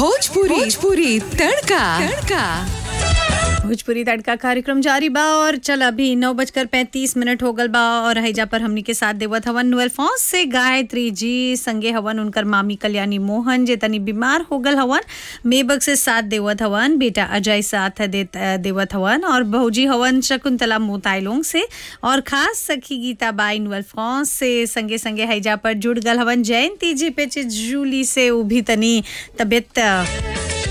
भोजपुरी भोजपुरी तड़का तड़का भोजपुरी तड़का कार्यक्रम जारी बा और चल अभी 9:35 हो गल बा और हैजा पर हमनी के साथ देवत हवन नुएल फॉन्स से गायत्री जी संगे हवन उनकर मामी कल्याणी मोहन जे तनी बीमार हो गल हवन मेबक से साथ देवत हवन बेटा अजय साथ देवत हवन और भौजी हवन शकुंतला मोताइलोंग से और खास सखी गीता बाई नुएल फॉन्स से संगे संगे हैजा पर जुड़ गल हवन जयंती जी पे जूली से उभी तनी तबियत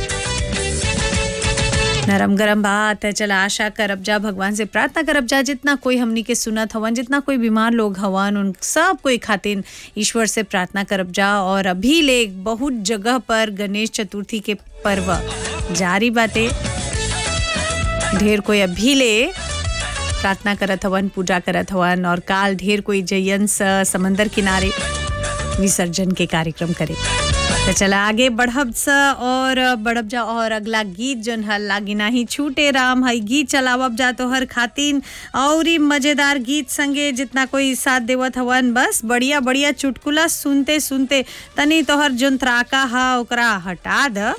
नरम गरम बात है। चला आशा करब जा भगवान से प्रार्थना करब जा जितना कोई हमनी के सुनत हवन जितना कोई बीमार लोग हवन उन सब कोई खातिर ईश्वर से प्रार्थना करब जा। और अभी ले बहुत जगह पर गणेश चतुर्थी के पर्व जारी बाटे ढेर कोई अभी ले प्रार्थना करत हवन पूजा करत हवन और काल ढेर कोई जयन समंदर किनारे विसर्जन के कार्यक्रम करे। तो चला आगे बढ़ब जा और अगला गीत जन हल लागी नाही छूटे राम हई गीत चलावब जा तो हर खातिन और ही मजेदार गीत संगे जितना कोई साथ देवत हवन बस बढ़िया बढ़िया चुटकुला सुनते सुनते तनी तोहर जन त्राका हा ओकरा हटा द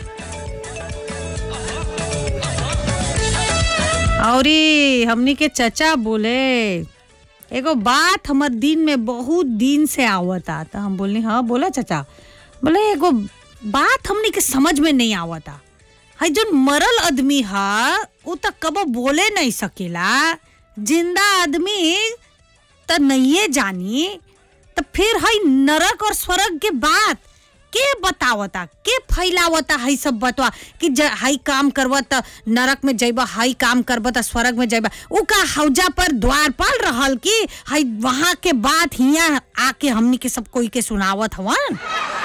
और हमनी के चचा बोले एगो बात हमर दिन में बहुत दिन से आवता तो हम बोलनी हाँ बोला चचा बोले एगो बात हमनी के समझ में नहीं आवता है जो मरल आदमी हा वो तो कबो बोले नहीं सकेला जिंदा आदमी तो नहीं जानी तो फिर है नरक और स्वर्ग के बात के बतावता के फैलावता है सब बतवा कि हाई काम करवा तो नरक में जाइबा हाई काम करबा तो स्वर्ग में जाइबा उ का हौजा पर द्वारपाल रहल कि हाई वहां के बात हिया आके हमनी के सब कोई के सुनावत हवन।